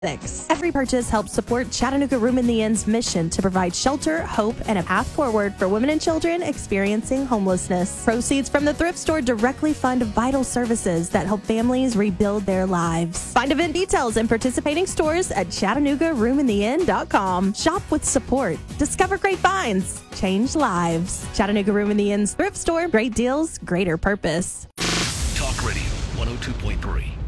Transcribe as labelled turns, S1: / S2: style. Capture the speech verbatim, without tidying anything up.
S1: Every purchase helps support Chattanooga Room in the Inn's mission to provide shelter, hope, and a path forward for women and children experiencing homelessness. Proceeds from the thrift store directly fund vital services that help families rebuild their lives. Find event details and participating stores at Chattanooga Room in the Inn dot com. Shop with support. Discover great finds. Change lives. Chattanooga Room in the Inn's thrift store. Great deals, greater purpose.
S2: Talk Radio one oh two point three.